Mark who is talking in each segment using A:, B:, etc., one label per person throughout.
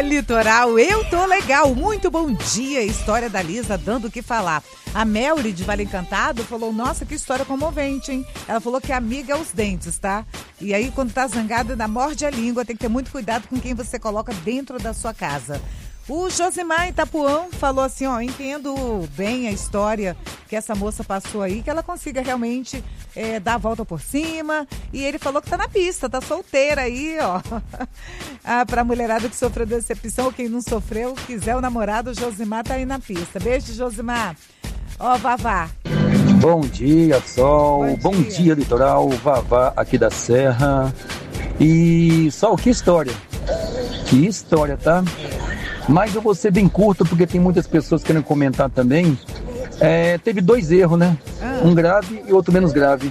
A: Litoral, eu tô legal, muito bom dia. História da Lisa dando o que falar. A Melry de Vale Encantado falou, nossa, que história comovente, hein? Ela falou que amiga é os dentes, tá? E aí, quando tá zangada, ainda morde a língua, tem que ter muito cuidado com quem você coloca dentro da sua casa. O Josimar Itapuã falou assim, ó, entendo bem a história que essa moça passou aí, que ela consiga realmente dar a volta por cima. E ele falou que tá na pista, tá solteira aí, ó. Pra mulherada que sofreu decepção, ou quem não sofreu, quiser o namorado, o Josimar tá aí na pista. Beijo, Josimar. Ó, Vavá.
B: Bom dia, Sol. Bom dia, Litoral. Vavá aqui da Serra. E, Sol, que história. Que história, tá? Mas eu vou ser bem curto, porque tem muitas pessoas querendo comentar também. Teve 2 erros, né? Um grave e outro menos grave.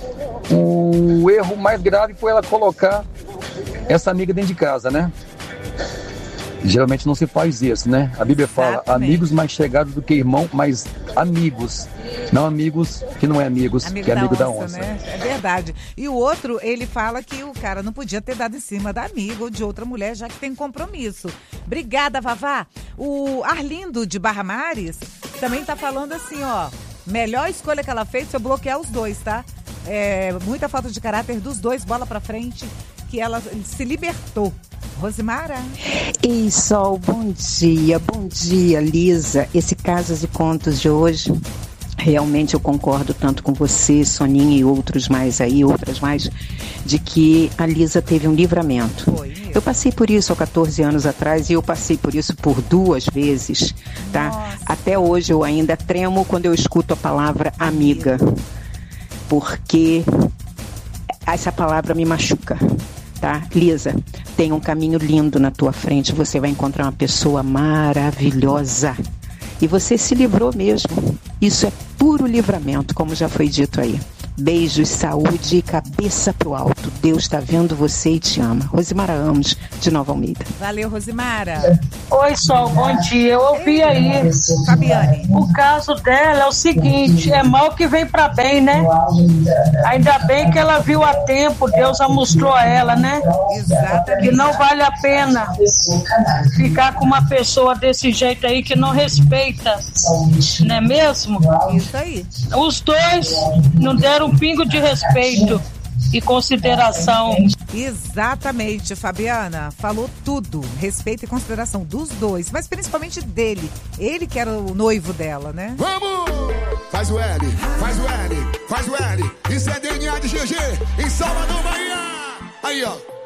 B: O erro mais grave foi ela colocar essa amiga dentro de casa, né? Geralmente não se faz isso, né? A Bíblia fala, amigos mais chegados do que irmão, mas amigos. Não amigos que não é amigos, que é amigo da onça.
A: Né? É verdade. E o outro, ele fala que o cara não podia ter dado em cima da amiga ou de outra mulher, já que tem compromisso. Obrigada, Vavá. O Arlindo de Barra Mares também tá falando assim, ó, melhor escolha que ela fez foi bloquear os dois, tá? Muita falta de caráter dos dois, bola pra frente, que ela se libertou. Rosimara.
C: Ei, Sol, bom dia, Lisa. Esse Casos e Contos de hoje, realmente eu concordo tanto com você, Soninha e outras mais, de que a Lisa teve um livramento. Eu passei por isso há 14 anos atrás e eu passei por isso por 2 vezes, tá? Nossa. Até hoje eu ainda tremo quando eu escuto a palavra amiga, porque essa palavra me machuca. Tá? Lisa, tem um caminho lindo na tua frente, você vai encontrar uma pessoa maravilhosa e você se livrou mesmo, isso é puro livramento, como já foi dito aí. Beijos, saúde e cabeça pro alto. Deus está vendo você e te ama. Rosimara Ramos, de Nova Almeida.
A: Valeu, Rosimara.
D: Oi, Sol, bom dia. Eu ouvi aí.
A: Fabiane.
D: O caso dela é o seguinte, é mal que vem pra bem, né? Ainda bem que ela viu a tempo, Deus a mostrou a ela, né?
A: Exatamente.
D: Que não vale a pena ficar com uma pessoa desse jeito aí que não respeita, não é mesmo?
A: Isso aí.
D: Os dois não deram um pingo de respeito e consideração.
A: Exatamente, Fabiana, falou tudo, respeito e consideração dos dois, mas principalmente dele, ele que era o noivo dela, né?
E: Vamos! Faz o L, faz o L, faz o L, isso é DNA de GG, em Salvador, Bahia! Aí, ó.